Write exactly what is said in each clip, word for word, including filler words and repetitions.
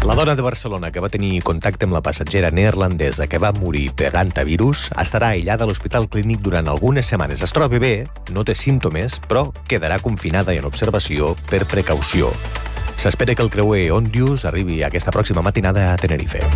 La dona de Barcelona que va tenir contacte amb la passatgera neerlandesa que va morir per hantavirus estarà aïllada a l'Hospital Clínic durant algunes setmanes. Es troba bé, no té símptomes, però quedarà confinada i en observació per precaució. S'espera que el creuer Ondius arribi aquesta pròxima matinada a Tenerife.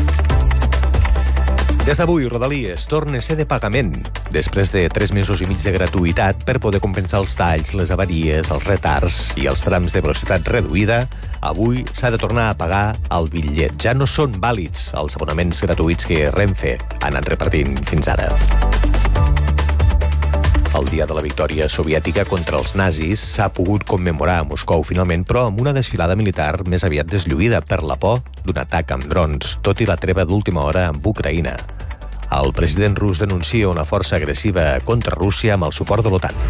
Des d'avui, Rodalies torna a ser de pagament. Després de tres mesos i mig de gratuïtat per poder compensar els talls, les avaries, els retards i els trams de velocitat reduïda, avui s'ha de tornar a pagar el bitllet. Ja no són vàlids els abonaments gratuïts que Renfe ha anat repartint fins ara. El dia de la victòria soviètica contra els nazis s'ha pogut commemorar a Moscou finalment, però amb una desfilada militar més aviat deslluïda per la por d'un atac amb drons, tot i la treva d'última hora amb Ucraïna. El president rus denuncia una força agressiva contra Rússia amb el suport de l'OTAN.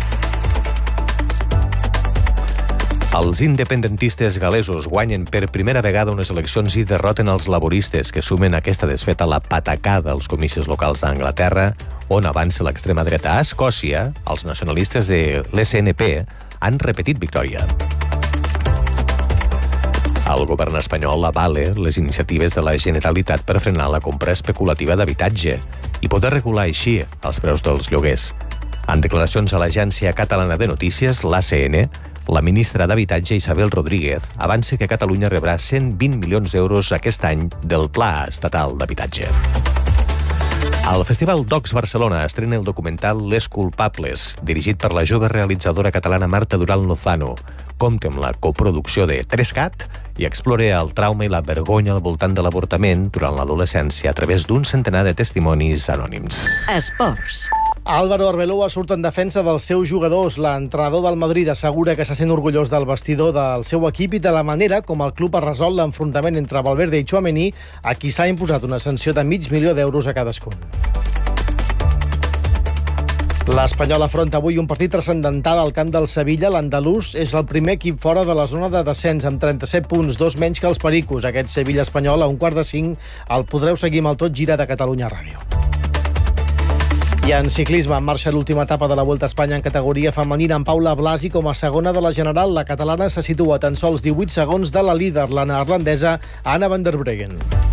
Els independentistes galesos guanyen per primera vegada unes eleccions i derroten els laboristes, que sumen aquesta desfeta la patacada als comicis locals d'Anglaterra, on avança l'extrema dreta. A Escòcia, els nacionalistes de l'S N P han repetit victòria. El govern espanyol avala les iniciatives de la Generalitat per frenar la compra especulativa d'habitatge i poder regular així els preus dels lloguers. En declaracions a l'Agència Catalana de Notícies, l'A C N, la ministra d'Habitatge, Isabel Rodríguez, avança que Catalunya rebrà cent vint milions d'euros aquest any del Pla Estatal d'Habitatge. El Festival Docs Barcelona estrena el documental Les Culpables, dirigit per la jove realitzadora catalana Marta Dural Lozano. Compta amb la coproducció de tres cat i explora el trauma i la vergonya al voltant de l'avortament durant l'adolescència a través d'un centenar de testimonis anònims. Esports. Álvaro Arbeloa surt en defensa dels seus jugadors. L'entrenador del Madrid assegura que se sent orgullós del vestidor del seu equip i de la manera com el club ha resolt l'enfrontament entre Valverde i Tchouaméni, a qui s'ha imposat una sanció de mig milió d'euros a cadascun. L'Espanyol afronta avui un partit transcendental al camp del Sevilla. L'andalús és el primer equip fora de la zona de descens amb trenta-set punts, dos menys que els pericos. Aquest Sevilla-Espanyol a un quart de cinc el podreu seguir amb el Tot Gira de Catalunya Ràdio. I en ciclisme, en marxa l'última etapa de la Volta a Espanya en categoria femenina amb Paula Blasi com a segona de la general. La catalana se situa a tan sols divuit segons de la líder, la neerlandesa Anna van der Breggen.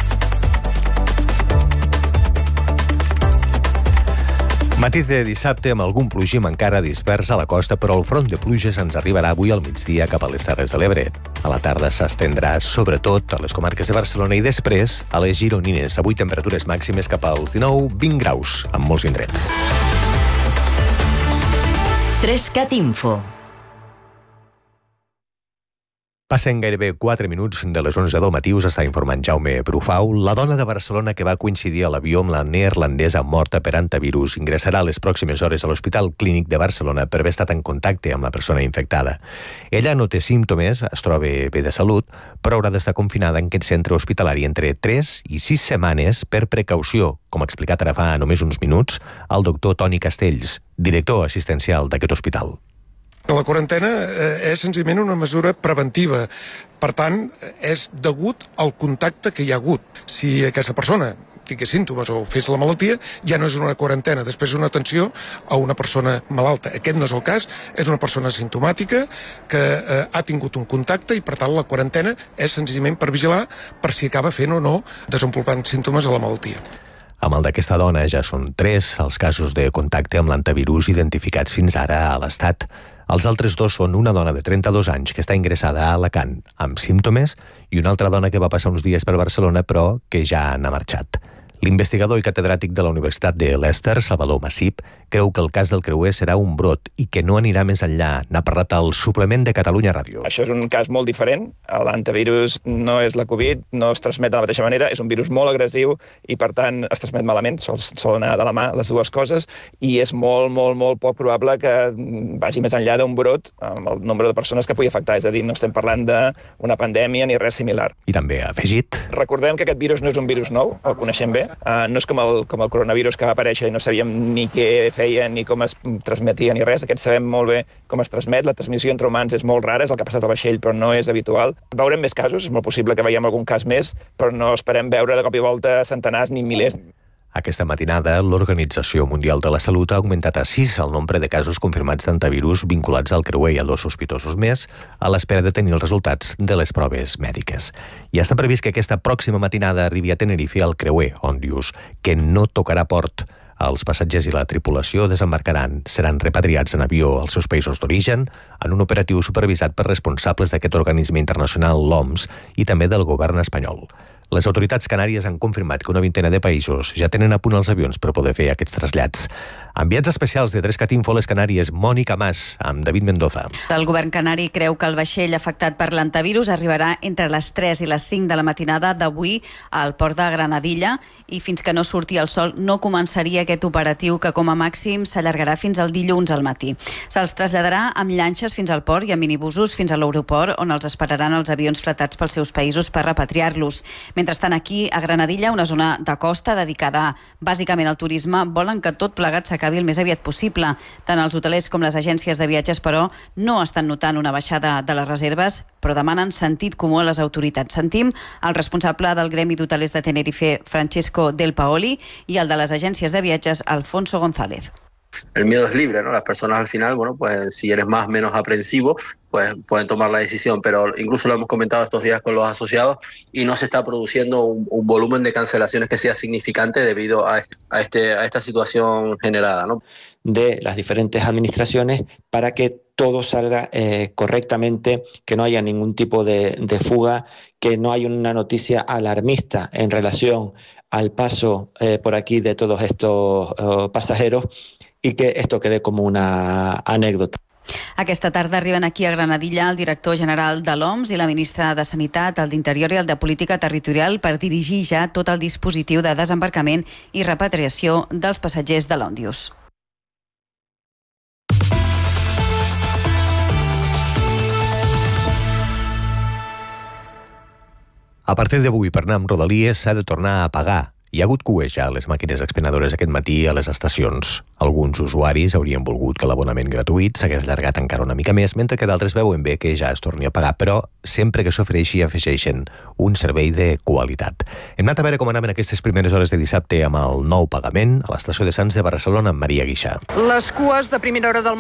Matí de dissabte amb algun plogim encara dispers a la costa, però el front de pluges ens arribarà avui al migdia cap a les Terres de l'Ebre. A la tarda s'estendrà sobretot a les comarques de Barcelona i després a les gironines. Avui temperatures màximes cap als dinou vint graus en molts indrets. tres cat Info. Passen gairebé quatre minuts de les onze del matí. Us està informant Jaume Brufau. La dona de Barcelona que va coincidir a l'avió amb la neerlandesa morta per hantavirus ingressarà a les pròximes hores a l'Hospital Clínic de Barcelona per haver estat en contacte amb la persona infectada. Ella no té símptomes, es troba bé de salut, però haurà d'estar confinada en aquest centre hospitalari entre tres i sis setmanes per precaució, com ha explicat ara fa només uns minuts el doctor Toni Castells, director assistencial d'aquest hospital. La quarantena és senzillament una mesura preventiva. Per tant, és degut al contacte que hi ha hagut. Si aquesta persona tingués símptomes o fes la malaltia, ja no és una quarantena, després és una atenció a una persona malalta. Aquest no és el cas, és una persona simptomàtica que eh, ha tingut un contacte i, per tant, la quarantena és senzillament per vigilar per si acaba fent o no desenvolupant símptomes de la malaltia. Amb el d'aquesta dona ja són tres els casos de contacte amb l'hantavirus identificats fins ara a l'Estat. Els altres dos són una dona de trenta-dos anys que està ingressada a Alacant amb símptomes i una altra dona que va passar uns dies per Barcelona però que ja n'ha marxat. L'investigador i catedràtic de la Universitat de Leicester, Salvador Massip, creu que el cas del creuer serà un brot i que no anirà més enllà. N'ha parlat al suplement de Catalunya Ràdio. Això és un cas molt diferent. L'hantavirus no és la Covid, no es transmet de la mateixa manera, és un virus molt agressiu i, per tant, es transmet malament, sol, sol anar de la mà les dues coses, i és molt, molt, molt poc probable que vagi més enllà d'un brot amb el nombre de persones que pugui afectar. És a dir, no estem parlant d'una pandèmia ni res similar. I també ha afegit... Recordem que aquest virus no és un virus nou, el coneixem bé. Uh, no és com el, com el coronavirus que va aparèixer i no sabíem ni què feia ni com es transmetia ni res. Aquest sabem molt bé com es transmet. La transmissió entre humans és molt rara, és el que ha passat al vaixell, però no és habitual. Veurem més casos, és molt possible que veiem algun cas més, però no esperem veure de cop i volta centenars ni milers. Aquesta matinada, l'Organització Mundial de la Salut ha augmentat a sis el nombre de casos confirmats d'antivirus vinculats al creuer i a dos sospitosos més, a l'espera de tenir els resultats de les proves mèdiques. I està previst que aquesta pròxima matinada arribi a Tenerife al creuer Ondius, que no tocarà port. Els passatgers i la tripulació desembarcaran, seran repatriats en avió als seus països d'origen en un operatiu supervisat per responsables d'aquest organisme internacional, l'O M S, i també del govern espanyol. Les autoritats canàries han confirmat que una vintena de països ja tenen a punt els avions per poder fer aquests trasllats. Enviats especials de tres cat info a les Canàries, Mònica Mas, amb David Mendoza. El govern canari creu que el vaixell afectat per l'antivirus arribarà entre les tres i les cinc de la matinada d'avui al port de Granadilla i fins que no surti el sol no començaria aquest operatiu que com a màxim s'allargarà fins al dilluns al matí. Se'ls traslladarà amb llanxes fins al port i amb minibusos fins a l'aeroport on els esperaran els avions fletats pels seus països per repatriar-los. Mentrestant, aquí, a Granadilla, una zona de costa dedicada bàsicament al turisme, volen que tot plegat s'acabi el més aviat possible. Tant els hotelers com les agències de viatges, però, no estan notant una baixada de les reserves, però demanen sentit comú a les autoritats. Sentim el responsable del Gremi d'Hotelers de Tenerife, Francesco Del Paoli, i el de les agències de viatges, Alfonso González. El miedo es libre, ¿no? Las personas al final, bueno, pues si eres más o menos aprensivo, pues pueden tomar la decisión, pero incluso lo hemos comentado estos días con los asociados y no se está produciendo un, un volumen de cancelaciones que sea significante debido a, este, a, este, a esta situación generada, ¿no? De las diferentes administraciones para que todo salga eh, correctamente, que no haya ningún tipo de, de fuga, que no haya una noticia alarmista en relación al paso eh, por aquí de todos estos uh, pasajeros y que esto quede como una anécdota. Aquesta tarda arriben aquí a Granadilla el director general de l'O M S i la ministra de Sanitat, el d'Interior i el de Política Territorial per dirigir ja tot el dispositiu de desembarcament i repatriació dels passatgers de l'Ondius. A partir d'avui, per anar amb Rodalies, s'ha de tornar a pagar. Hi ha hagut cues ja a les màquines expenedores aquest matí a les estacions. Alguns usuaris haurien volgut que l'abonament gratuït s'hagués allargat encara una mica més, mentre que d'altres veuen bé que ja es torni a pagar, però sempre que s'ofereixi afegeixen un servei de qualitat. Hem anat a veure com anaven aquestes primeres hores de dissabte amb el nou pagament a l'estació de Sants de Barcelona amb Maria Guixà. Les cues de primera hora del